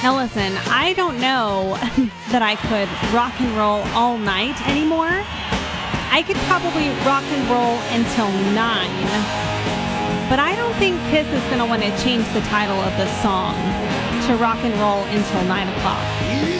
Now listen, I don't know that I could rock and roll all night anymore. I could probably rock and roll until 9, but I don't think Kiss is going to want to change the title of the song to rock and roll until 9 o'clock.